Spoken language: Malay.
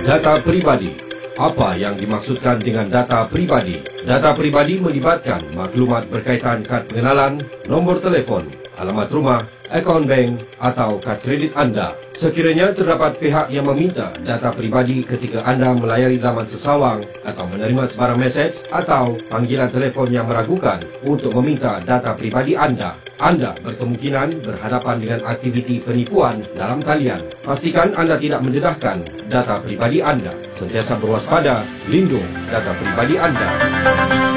Data pribadi. Apa yang dimaksudkan dengan data pribadi? Data pribadi melibatkan maklumat berkaitan kad pengenalan, nombor telefon, alamat rumah, akaun bank atau kad kredit anda. Sekiranya terdapat pihak yang meminta data pribadi ketika anda melayari laman sesawang atau menerima sebarang mesej atau panggilan telefon yang meragukan untuk meminta data pribadi anda berkemungkinan berhadapan dengan aktiviti penipuan dalam talian. Pastikan anda tidak mendedahkan data pribadi anda. Sentiasa berwaspada, lindung data pribadi anda.